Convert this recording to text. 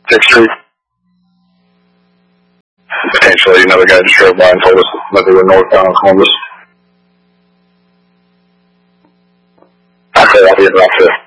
6th Street. Potentially another guy just drove by and told us that they were northbound Columbus. Okay, I'll be about 5th.